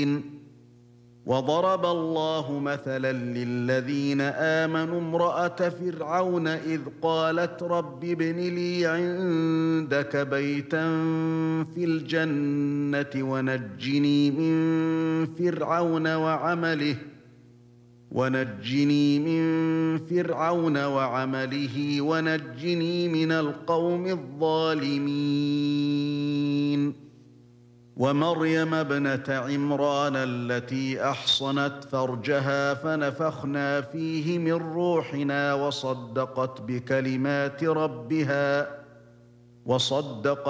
وضرب الله مثلا للذين آمنوا امرأة فرعون إذ قالت رب ابن لي عندك بيتا في الجنة ونجني من فرعون وعمله ونجني من القوم الظالمين. ومريم ابنة عمران التي أحصنت فرجها فنفخنا فيه من روحنا وصدقت